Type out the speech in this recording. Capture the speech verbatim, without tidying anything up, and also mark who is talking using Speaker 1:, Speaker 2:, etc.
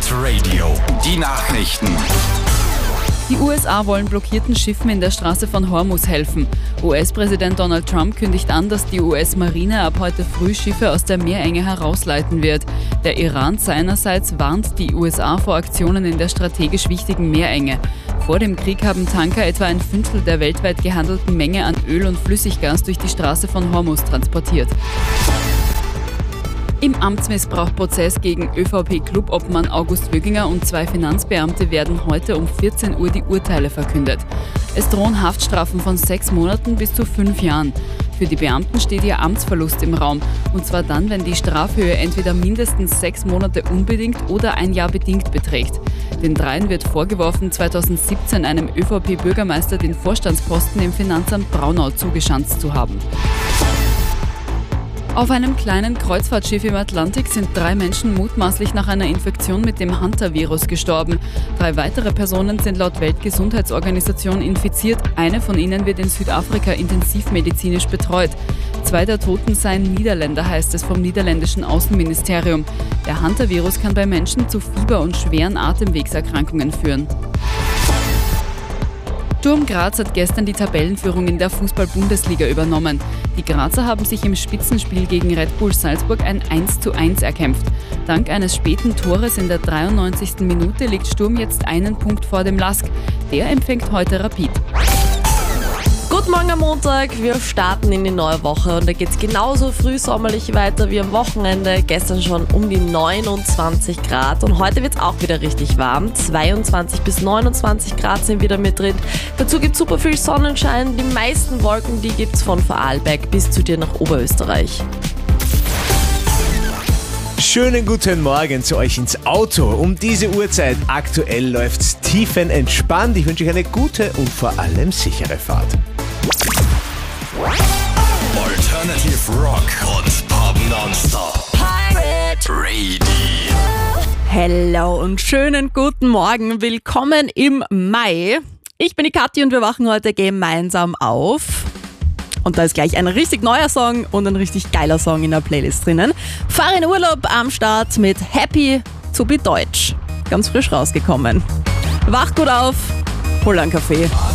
Speaker 1: Hit Radio. Die Nachrichten.
Speaker 2: Die U S A wollen blockierten Schiffen in der Straße von Hormuz helfen. U S-Präsident Donald Trump kündigt an, dass die U S-Marine ab heute früh Schiffe aus der Meerenge herausleiten wird. Der Iran seinerseits warnt die U S A vor Aktionen in der strategisch wichtigen Meerenge. Vor dem Krieg haben Tanker etwa ein Fünftel der weltweit gehandelten Menge an Öl und Flüssiggas durch die Straße von Hormuz transportiert. Im Amtsmissbrauchprozess gegen ÖVP-Clubobmann August Wöginger und zwei Finanzbeamte werden heute um vierzehn Uhr die Urteile verkündet. Es drohen Haftstrafen von sechs Monaten bis zu fünf Jahren. Für die Beamten steht ihr Amtsverlust im Raum. Und zwar dann, wenn die Strafhöhe entweder mindestens sechs Monate unbedingt oder ein Jahr bedingt beträgt. Den dreien wird vorgeworfen, zweitausendsiebzehn einem ÖVP-Bürgermeister den Vorstandsposten im Finanzamt Braunau zugeschanzt zu haben. Auf einem kleinen Kreuzfahrtschiff im Atlantik sind drei Menschen mutmaßlich nach einer Infektion mit dem Hanta-Virus gestorben. Drei weitere Personen sind laut Weltgesundheitsorganisation infiziert. Eine von ihnen wird in Südafrika intensivmedizinisch betreut. Zwei der Toten seien Niederländer, heißt es vom niederländischen Außenministerium. Der Hanta-Virus kann bei Menschen zu Fieber und schweren Atemwegserkrankungen führen. Sturm Graz hat gestern die Tabellenführung in der Fußball-Bundesliga übernommen. Die Grazer haben sich im Spitzenspiel gegen Red Bull Salzburg ein eins zu eins erkämpft. Dank eines späten Tores in der dreiundneunzigsten Minute liegt Sturm jetzt einen Punkt vor dem Lask. Der empfängt heute Rapid.
Speaker 3: Guten Morgen am Montag, wir starten in die neue Woche und da geht es genauso frühsommerlich weiter wie am Wochenende. Gestern schon um die neunundzwanzig Grad und heute wird es auch wieder richtig warm. zweiundzwanzig bis neunundzwanzig Grad sind wieder mit drin. Dazu gibt es super viel Sonnenschein. Die meisten Wolken, die gibt es von Vorarlberg bis zu dir nach Oberösterreich.
Speaker 4: Schönen guten Morgen zu euch ins Auto. Um diese Uhrzeit aktuell läuft's tiefenentspannt. Ich wünsche euch eine gute und vor allem sichere Fahrt.
Speaker 1: Alternative Rock und Pop nonstop. Pirate Radio.
Speaker 3: Hello und schönen guten Morgen. Willkommen im Mai. Ich bin die Kathi und wir wachen heute gemeinsam auf. Und da ist gleich ein richtig neuer Song und ein richtig geiler Song in der Playlist drinnen. Fahr in Urlaub am Start mit Happy to be Deutsch. Ganz frisch rausgekommen. Wach gut auf, hol einen Kaffee.